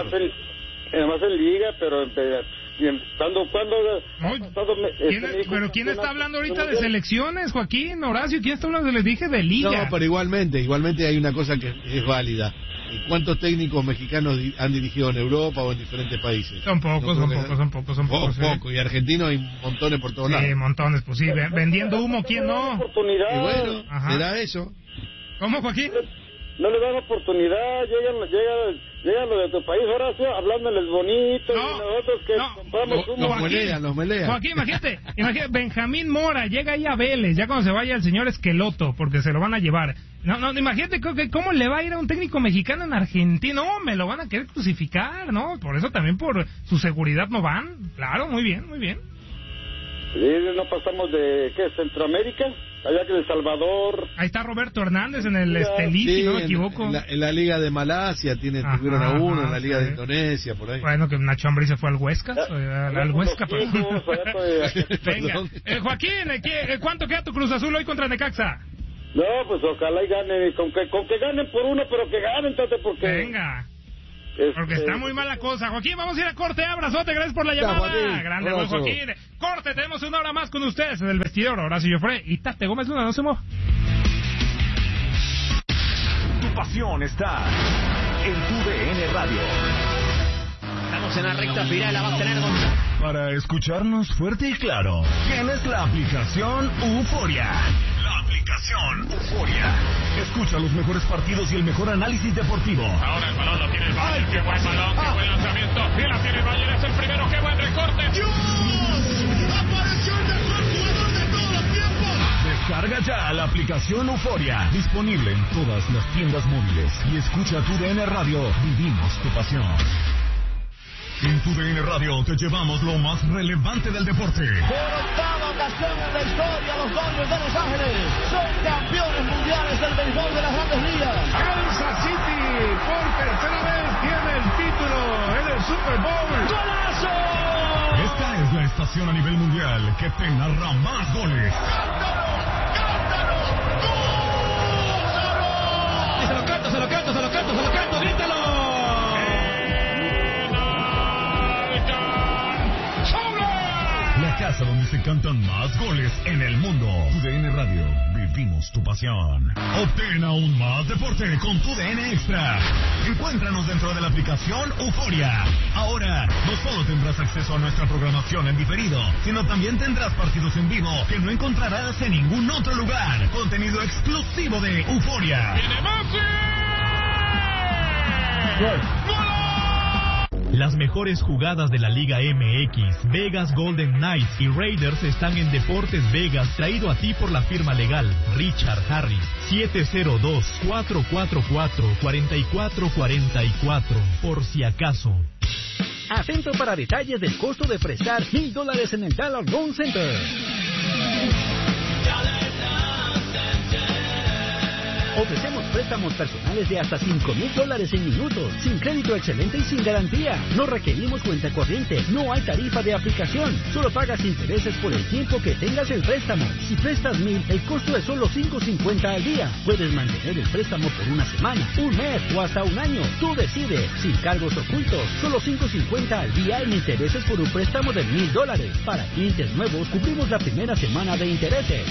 en liga, pero pero ¿quién está hablando ahorita de selecciones, Joaquín, Horacio? ¿Quién está hablando? Les dije de liga. No, pero igualmente hay una cosa que es válida. ¿Cuántos técnicos mexicanos han dirigido en Europa o en diferentes países? Son pocos. Poco, y argentinos hay montones por todos lados. Sí, montones, pues sí, vendiendo humo, ¿quién no? Y bueno, será eso. ¿Cómo, Joaquín? No le dan oportunidad, llegan los de tu país, Horacio, hablándoles bonito, y nosotros que compramos humo. Los melean. Joaquín, imagínate, Benjamín Mora llega ahí a Vélez, ya cuando se vaya el señor Esqueloto, porque se lo van a llevar. No, imagínate cómo le va a ir a un técnico mexicano en Argentina. No, me lo van a querer crucificar, ¿no? Por eso también por su seguridad no van. Claro, muy bien. Sí, no pasamos de, ¿qué? ¿Centroamérica? allá que de Salvador. Ahí está Roberto Hernández en el Estelí, si no me equivoco. En la Liga de Malasia tuvieron a uno, en la Liga de Indonesia, por ahí. Bueno, que Nacho Ambriz se fue al Huesca, al Huesca, perdón. Venga, Joaquín, ¿cuánto queda tu Cruz Azul hoy contra Necaxa? No, pues ojalá y gane, con que ganen por uno, pero que ganen, tate, porque... Venga. Porque está muy mala cosa. Joaquín, vamos a ir a corte. Abrazote, gracias por la llamada. Grande, buen Joaquín. Corte, tenemos una hora más con ustedes en el vestidor. Horacio Joffre y Tate Gómez Luna, no se mueva. Tu pasión está en tu DN Radio. Estamos en la recta final, la va a tener Para escucharnos fuerte y claro, tienes la aplicación Euforia. La aplicación Euforia. Escucha los mejores partidos y el mejor análisis deportivo. Ahora el balón lo tiene el Bayern. Qué buen balón, qué buen lanzamiento. Y la tiene el Bayern, es el primero. Qué buen recorte. ¡Dios! ¡Apareció el mejor jugador de todos los tiempos! Descarga ya la aplicación Euforia. Disponible en todas las tiendas móviles. Y escucha tu DN Radio. Vivimos tu pasión. En tu DN Radio te llevamos lo más relevante del deporte. Por octava ocasión en la historia, los Dodgers de Los Ángeles son campeones mundiales del béisbol de las Grandes Ligas. Kansas City por tercera vez tiene el título en el Super Bowl. ¡Golazo! Esta es la estación a nivel mundial que te narra más goles. ¡Cántalo! ¡Cántalo! ¡Gózalo! Se lo canto, se lo canto, se lo canto, se lo canto, grítalo. La casa donde se cantan más goles en el mundo. TUDN Radio, vivimos tu pasión. Obtén aún más deporte con TUDN Extra. Encuéntranos dentro de la aplicación Euforia. Ahora, no solo tendrás acceso a nuestra programación en diferido, sino también tendrás partidos en vivo que no encontrarás en ningún otro lugar. Contenido exclusivo de Euforia. ¡Viene Messi! Las mejores jugadas de la Liga MX, Vegas Golden Knights y Raiders están en Deportes Vegas, traído a ti por la firma legal Richard Harris. 702-444-4444, por si acaso. Atento para detalles del costo de prestar $1,000 en el Dollar Loan Center. Ofrecemos préstamos personales de hasta $5,000 en minutos, sin crédito excelente y sin garantía. No requerimos cuenta corriente, no hay tarifa de aplicación, solo pagas intereses por el tiempo que tengas el préstamo. Si prestas $1,000, el costo es solo $5.50 al día. Puedes mantener el préstamo por una semana, un mes o hasta un año. Tú decides, sin cargos ocultos, solo $5.50 al día en intereses por un préstamo de $1,000. Para clientes nuevos, cubrimos la primera semana de intereses.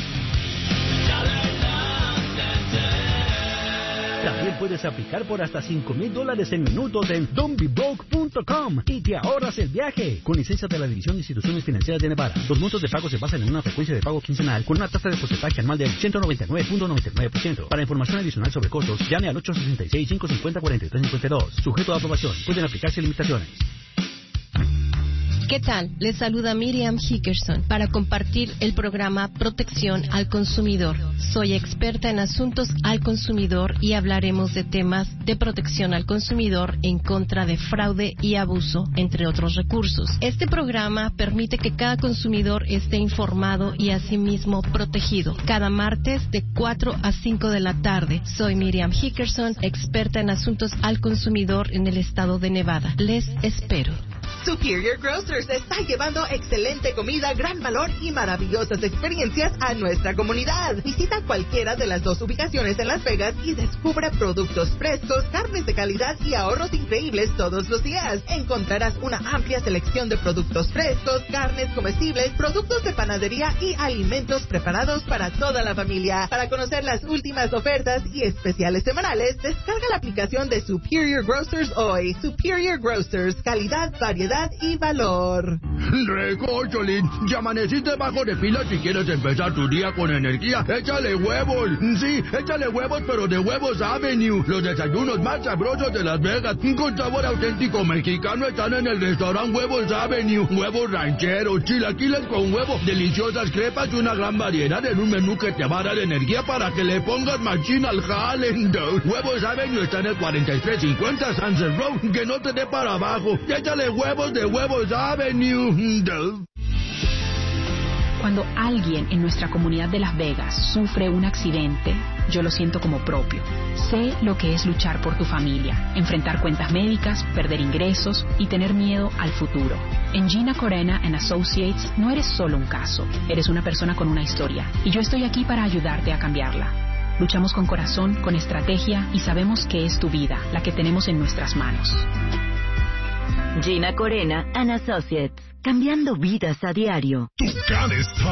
También puedes aplicar por hasta $5,000 en minutos en don'tbebroke.com y te ahorras el viaje. Con licencia de la División de Instituciones Financieras de Nevada. Los montos de pago se basan en una frecuencia de pago quincenal con una tasa de porcentaje anual del 199.99%. Para información adicional sobre costos, llame al 866-550-4352. Sujeto a aprobación. Pueden aplicarse limitaciones. ¿Qué tal? Les saluda Miriam Hickerson para compartir el programa Protección al Consumidor. Soy experta en asuntos al consumidor y hablaremos de temas de protección al consumidor en contra de fraude y abuso, entre otros recursos. Este programa permite que cada consumidor esté informado y asimismo protegido. Cada martes de 4 a 5 de la tarde. Soy Miriam Hickerson, experta en asuntos al consumidor en el estado de Nevada. Les espero. Superior Grocers está llevando excelente comida, gran valor y maravillosas experiencias a nuestra comunidad. Visita cualquiera de las dos ubicaciones en Las Vegas y descubra productos frescos, carnes de calidad y ahorros increíbles todos los días. Encontrarás una amplia selección de productos frescos, carnes comestibles, productos de panadería y alimentos preparados para toda la familia. Para conocer las últimas ofertas y especiales semanales, descarga la aplicación de Superior Grocers hoy. Superior Grocers, calidad, variedad y valor. Recocholín, ya amaneciste bajo de pila si quieres empezar tu día con energía. Échale huevos. Sí, échale huevos, pero de Huevos Avenue. Los desayunos más sabrosos de Las Vegas, con sabor auténtico mexicano, están en el restaurante Huevos Avenue. Huevos rancheros, chilaquiles con huevo, deliciosas crepas y una gran variedad en un menú que te va a dar energía para que le pongas machín al jale. Huevos Avenue está en el 4350 Sunset Road. Que no te dé para abajo. Échale huevos de Huevos Avenue. Cuando alguien en nuestra comunidad de Las Vegas sufre un accidente, yo lo siento como propio. Sé lo que es luchar por tu familia, enfrentar cuentas médicas, perder ingresos y tener miedo al futuro. En Gina Corena & Associates no eres solo un caso, eres una persona con una historia, y yo estoy aquí para ayudarte a cambiarla. Luchamos con corazón, con estrategia, y sabemos que es tu vida la que tenemos en nuestras manos. Gina Corena & Associates, cambiando vidas a diario. Tucán está